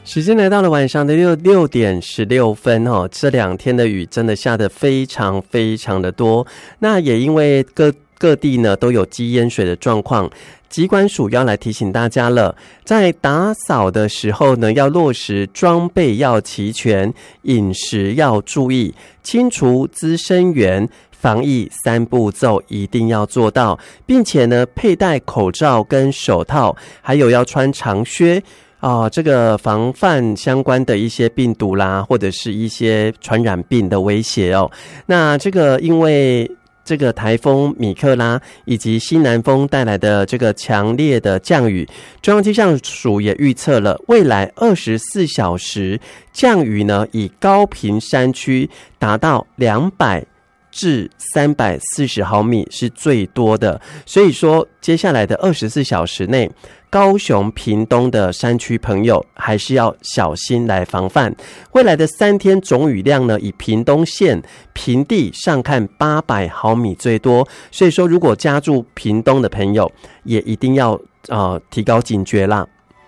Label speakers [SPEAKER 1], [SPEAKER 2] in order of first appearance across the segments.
[SPEAKER 1] 时间来到了晚上的6点16分哦，这2天的雨真的下得非常非常的多。那也因为各地呢都有积淹水的状况，疾管署要来提醒大家了，在打扫的时候呢，要落实装备要齐全，饮食要注意，清除滋生源。防疫3步骤一定要做到，并且呢，佩戴口罩跟手套，还有要穿长靴这个防范相关的一些病毒啦，或者是一些传染病的威胁哦。那这个因为这个台风米克拉以及西南风带来的这个强烈的降雨，中央气象署也预测了未来24小时降雨呢，以高屏山区达到200至340毫米是最多的，所以说接下来的24小时内，高雄屏东的山区朋友还是要小心来防范。未来的3天总雨量呢，以屏东县平地上看800毫米最多，所以说如果家住屏东的朋友也一定要提高警觉啦。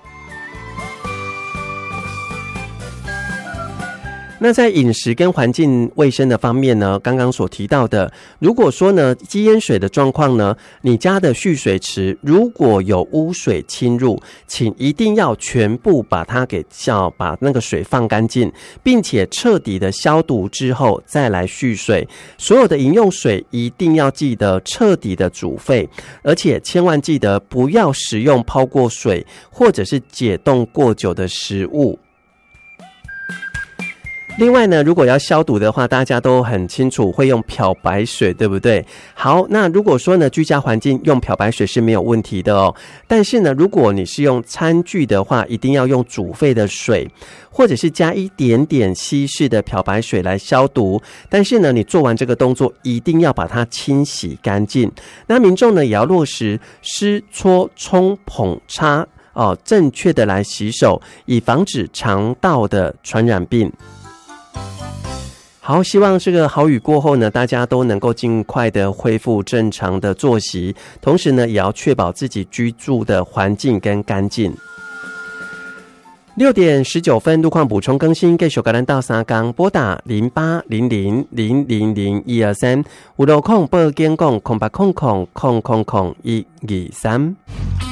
[SPEAKER 1] 那在饮食跟环境卫生的方面呢，刚刚所提到的，如果说呢积淹水的状况呢，你家的蓄水池如果有污水侵入，请一定要全部把它把那个水放干净，并且彻底的消毒之后再来蓄水。所有的饮用水一定要记得彻底的煮沸，而且千万记得不要食用泡过水或者是解冻过久的食物。另外呢，如果要消毒的话，大家都很清楚会用漂白水，对不对？好，那如果说呢，居家环境用漂白水是没有问题的哦。但是呢，如果你是用餐具的话，一定要用煮沸的水，或者是加一点点稀释的漂白水来消毒。但是呢，你做完这个动作，一定要把它清洗干净。那民众呢，也要落实湿搓冲捧擦正确的来洗手，以防止肠道的传染病。好，希望这个好雨过后呢，大家都能够尽快的恢复正常的作息，同时呢，也要确保自己居住的环境跟干净。6点19分，路况补充更新，继续跟咱到三江拨打0800000123，有路况报警讲0800000123。